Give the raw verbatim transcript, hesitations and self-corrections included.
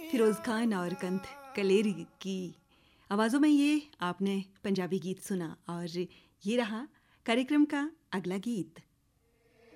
फिरोज़ खान और कंथ कलेरी की आवाज़ों में ये आपने पंजाबी गीत सुना और ये रहा कार्यक्रम का अगला गीत।